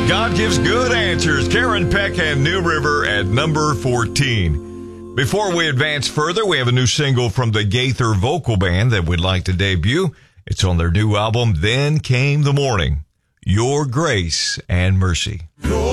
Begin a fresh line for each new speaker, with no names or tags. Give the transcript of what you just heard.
God gives good answers. Karen Peck and New River at number 14. Before we advance further, we have a new single from the Gaither Vocal Band that we'd like to debut. It's on their new album, Then Came the Morning. Your Grace and Mercy.